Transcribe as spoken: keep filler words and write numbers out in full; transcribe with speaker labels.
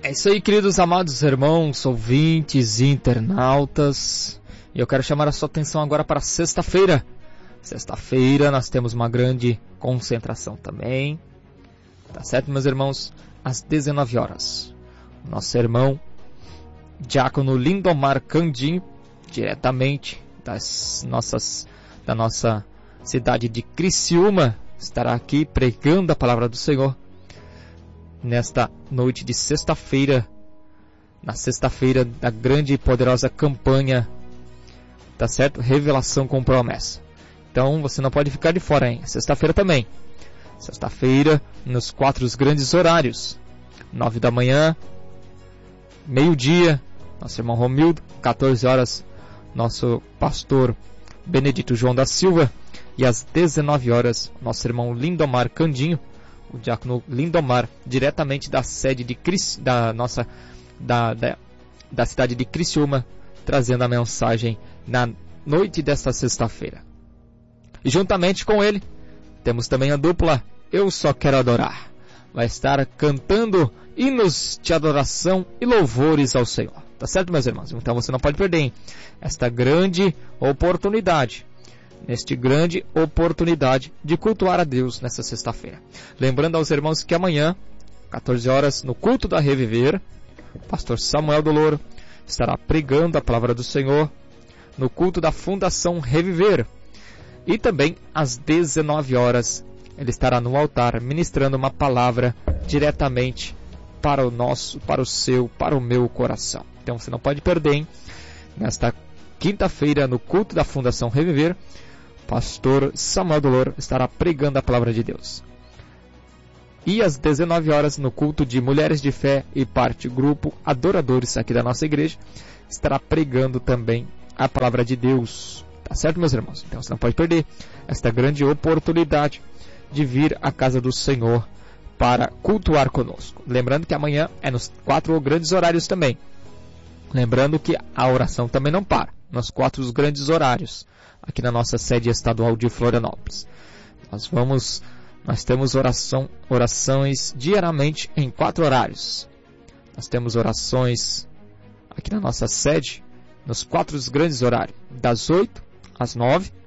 Speaker 1: É isso aí, queridos amados irmãos, ouvintes e internautas. E eu quero chamar a sua atenção agora para sexta-feira. Sexta-feira nós temos uma grande concentração também. Tá certo, meus irmãos? Às dezenove horas. Nosso irmão Diácono Lindomar Candinho, diretamente das nossas, da nossa cidade de Criciúma, estará aqui pregando a palavra do Senhor. Nesta noite de sexta-feira, na sexta-feira da grande e poderosa campanha, tá certo? Revelação com promessa. Então você não pode ficar de fora, hein? Sexta-feira também. Sexta-feira, nos quatro grandes horários. Nove da manhã, meio-dia, nosso irmão Romildo, quatorze horas, nosso pastor Benedito João da Silva, e às dezenove horas, nosso irmão Lindomar Candinho, o diácono Lindomar, diretamente da sede de Cris, da nossa da, da, da cidade de Criciúma, trazendo a mensagem na noite desta sexta-feira. E juntamente com ele, temos também a dupla Eu Só Quero Adorar. Vai estar cantando hinos de adoração e louvores ao Senhor. Tá certo, meus irmãos? Então você não pode perder, hein? Esta grande oportunidade. Neste grande oportunidade de cultuar a Deus nessa sexta-feira. Lembrando aos irmãos que amanhã, quatorze horas, no culto da Reviver, o pastor Samuel do Louro estará pregando a palavra do Senhor no culto da Fundação Reviver. E também às dezenove horas, ele estará no altar ministrando uma palavra diretamente para o nosso, para o seu, para o meu coração. Então você não pode perder, hein? Nesta quinta-feira, no culto da Fundação Reviver, pastor Samuel do Louro estará pregando a palavra de Deus. E às dezenove horas, no culto de Mulheres de Fé e Parte Grupo Adoradores aqui da nossa igreja, estará pregando também a palavra de Deus. Tá certo, meus irmãos? Então você não pode perder esta grande oportunidade de vir à casa do Senhor para cultuar conosco. Lembrando que amanhã é nos quatro grandes horários também. Lembrando que a oração também não para, nos quatro grandes horários, aqui na nossa sede estadual de Florianópolis. Nós vamos, nós temos oração, orações diariamente em quatro horários. Nós temos orações aqui na nossa sede, nos quatro grandes horários, das oito às nove,